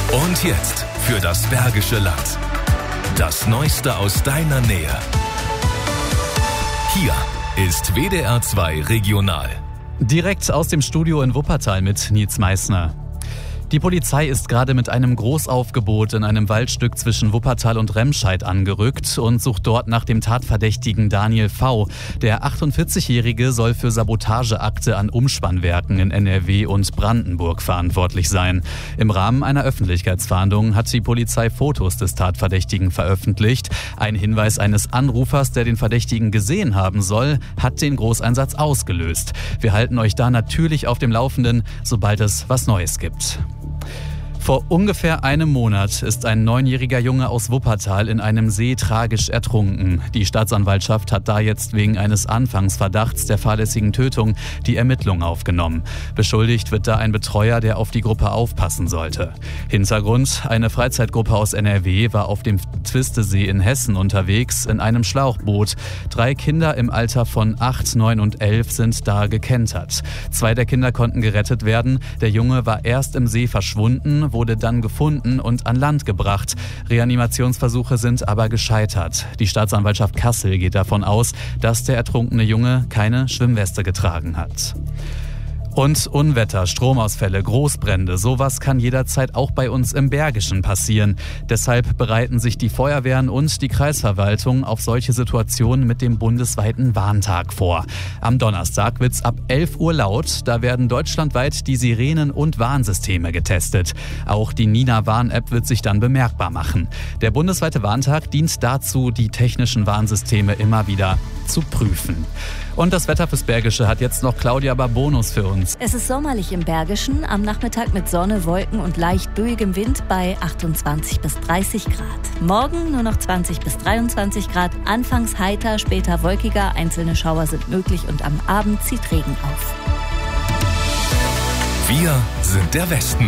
Und jetzt für das Bergische Land. Das Neueste aus deiner Nähe. Hier ist WDR 2 Regional. Direkt aus dem Studio in Wuppertal mit Nils Meissner. Die Polizei ist gerade mit einem Großaufgebot in einem Waldstück zwischen Wuppertal und Remscheid angerückt und sucht dort nach dem Tatverdächtigen Daniel V. Der 48-Jährige soll für Sabotageakte an Umspannwerken in NRW und Brandenburg verantwortlich sein. Im Rahmen einer Öffentlichkeitsfahndung hat die Polizei Fotos des Tatverdächtigen veröffentlicht. Ein Hinweis eines Anrufers, der den Verdächtigen gesehen haben soll, hat den Großeinsatz ausgelöst. Wir halten euch da natürlich auf dem Laufenden, sobald es was Neues gibt. Vor ungefähr einem Monat ist ein 9-jähriger Junge aus Wuppertal in einem See tragisch ertrunken. Die Staatsanwaltschaft hat da jetzt wegen eines Anfangsverdachts der fahrlässigen Tötung die Ermittlungen aufgenommen. Beschuldigt wird da ein Betreuer, der auf die Gruppe aufpassen sollte. Hintergrund: eine Freizeitgruppe aus NRW war auf dem Twistesee in Hessen unterwegs in einem Schlauchboot. 3 Kinder im Alter von 8, 9 und 11 sind da gekentert. 2 der Kinder konnten gerettet werden. Der Junge war erst im See verschwunden, wurde dann gefunden und an Land gebracht. Reanimationsversuche sind aber gescheitert. Die Staatsanwaltschaft Kassel geht davon aus, dass der ertrunkene Junge keine Schwimmweste getragen hat. Und Unwetter, Stromausfälle, Großbrände, sowas kann jederzeit auch bei uns im Bergischen passieren. Deshalb bereiten sich die Feuerwehren und die Kreisverwaltung auf solche Situationen mit dem bundesweiten Warntag vor. Am Donnerstag wird's ab 11 Uhr laut. Da werden deutschlandweit die Sirenen- und Warnsysteme getestet. Auch die Nina-Warn-App wird sich dann bemerkbar machen. Der bundesweite Warntag dient dazu, die technischen Warnsysteme immer wieder zu prüfen. Und das Wetter fürs Bergische hat jetzt noch Claudia Barbonus für uns. Es ist sommerlich im Bergischen, am Nachmittag mit Sonne, Wolken und leicht böigem Wind bei 28 bis 30 Grad. Morgen nur noch 20 bis 23 Grad, anfangs heiter, später wolkiger, einzelne Schauer sind möglich und am Abend zieht Regen auf. Wir sind der Westen.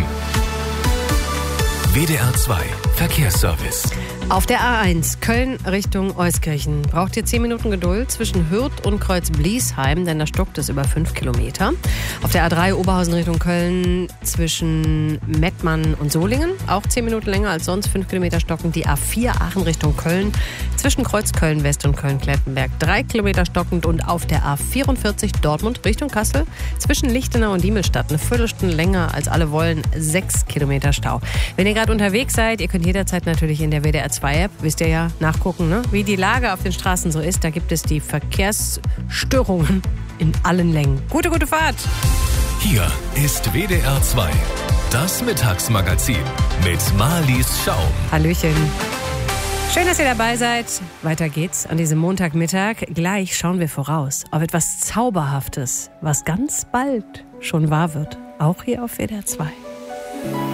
WDR 2 Verkehrsservice. Auf der A1 Köln Richtung Euskirchen braucht ihr 10 Minuten Geduld zwischen Hürth und Kreuz-Bliesheim, denn da stockt es über 5 Kilometer. Auf der A3 Oberhausen Richtung Köln zwischen Mettmann und Solingen auch 10 Minuten länger als sonst, 5 Kilometer stockend. Die A4 Aachen Richtung Köln zwischen Kreuz Köln-West und Köln-Klettenberg 3 Kilometer stockend. Und auf der A44 Dortmund Richtung Kassel zwischen Lichtenau und Diemelstadt eine Viertelstunde länger als alle wollen, 6 Kilometer Stau. Wenn ihr gerade unterwegs seid, ihr könnt jederzeit natürlich in der WDR 2 App, wisst ihr ja, nachgucken, ne? Wie die Lage auf den Straßen so ist. Da gibt es die Verkehrsstörungen in allen Längen. Gute Fahrt! Hier ist WDR 2, das Mittagsmagazin mit Marlies Schaum. Hallöchen. Schön, dass ihr dabei seid. Weiter geht's an diesem Montagmittag. Gleich schauen wir voraus auf etwas Zauberhaftes, was ganz bald schon wahr wird. Auch hier auf WDR 2.